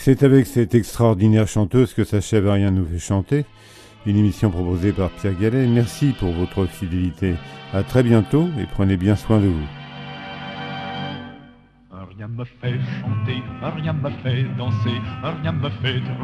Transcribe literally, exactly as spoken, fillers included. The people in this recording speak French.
C'est avec cette extraordinaire chanteuse que s'achève Rien nous fait chanter, une émission proposée par Pierre Gallet. Merci pour votre fidélité. À très bientôt et prenez bien soin de vous. Rien me fait chanter, rien me fait danser, rien me fait